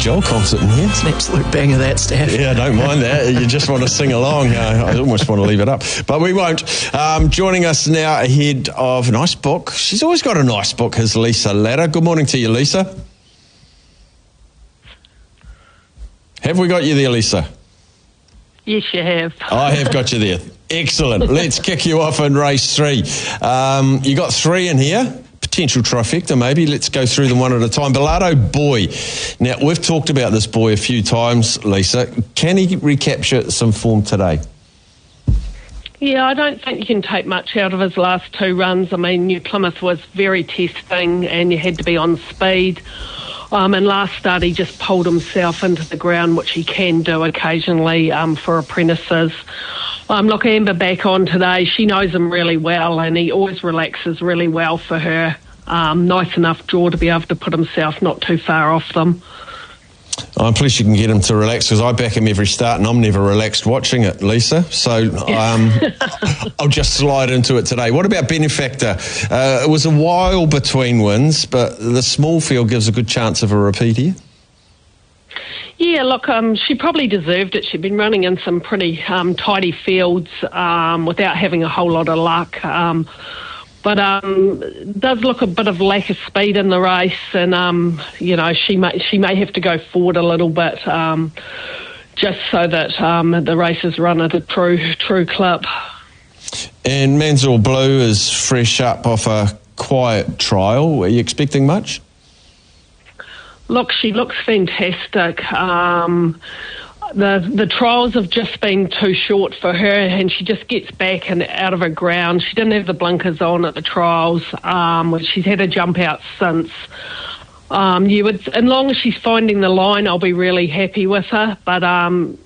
Joel concert in here. It's an absolute banger, that, Steph. Yeah, I don't mind that. You just want to sing along. I almost want to leave it up, but we won't. Joining us now ahead of a nice book. She's always got a nice book, is Lisa Ladder. Good morning to you, Lisa. Have we got you there, Lisa? Yes, you have. I have got you there. Excellent. Let's kick you off in race 3. You got 3 in here. Potential trifecta, maybe. Let's go through them one at a time. Bilardo Boy. Now, we've talked about this boy a few times, Lisa. Can he recapture some form today? Yeah, I don't think you can take much out of his last 2 runs. I mean, New Plymouth was very testing and you had to be on speed. And last start, he just pulled himself into the ground, which he can do occasionally for apprentices. Look, Amber back on today. She knows him really well and he always relaxes really well for her. Nice enough jaw to be able to put himself not too far off them. I'm pleased you can get him to relax because I back him every start and I'm never relaxed watching it, Lisa. So I'll just slide into it today. What about Benefactor? It was a while between wins, but the small field gives a good chance of a repeat here. Yeah, look, she probably deserved it. She'd been running in some pretty tidy fields without having a whole lot of luck. But does look a bit of lack of speed in the race, and you know, she may have to go forward a little bit just so that the race is run at a true clip. And Mansell Blue is fresh up off a quiet trial. Are you expecting much? Look, she looks fantastic. The trials have just been too short for her and she just gets back and out of her ground. She didn't have the blinkers on at the trials. She's had a jump out since. As long as she's finding the line, I'll be really happy with her. But